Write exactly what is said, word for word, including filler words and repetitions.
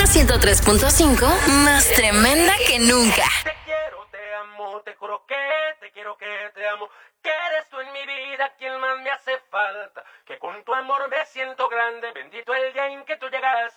ciento tres punto cinco, más tremenda que nunca. Te quiero, te amo, te juro que te quiero, que te amo. Que eres tú en mi vida quien más me hace falta. Que con tu amor me siento grande. Bendito el día en que tú llegas.